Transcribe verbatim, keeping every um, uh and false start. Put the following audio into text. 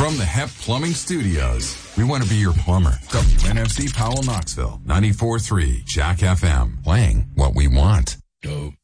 From the Hep Plumbing Studios, we want to be your plumber. W N F C Powell, Knoxville, ninety-four point three Jack F M, playing what we want. Dope.